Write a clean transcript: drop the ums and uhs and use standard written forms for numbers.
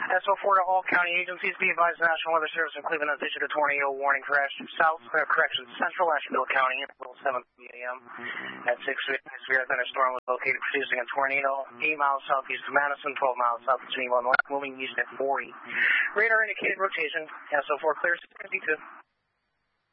SO4 to all county agencies, be advised the National Weather Service in Cleveland has issued a tornado warning for Central Asheville County until 7 a.m. At 6 a.m. a severe thunderstorm was located producing a tornado 8 miles southeast of Madison, 12 miles south of Geneva, moving east at 40. Radar indicated rotation. SO4 clear 62.